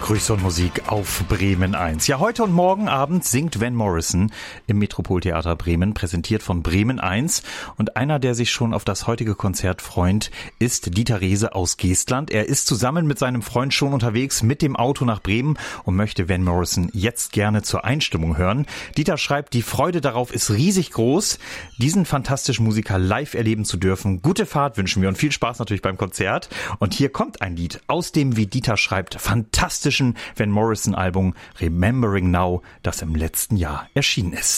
Grüße und Musik auf Bremen 1. Ja, heute und morgen Abend singt Van Morrison im Metropoltheater Bremen, präsentiert von Bremen 1. Und einer, der sich schon auf das heutige Konzert freut, ist Dieter Rehse aus Geestland. Er ist zusammen mit seinem Freund schon unterwegs mit dem Auto nach Bremen und möchte Van Morrison jetzt gerne zur Einstimmung hören. Dieter schreibt, die Freude darauf ist riesig groß, diesen fantastischen Musiker live erleben zu dürfen. Gute Fahrt wünschen wir und viel Spaß natürlich beim Konzert. Und hier kommt ein Lied aus dem, wie Dieter schreibt, fantastischen Van Morrison Album Remembering Now, das im letzten Jahr erschienen ist.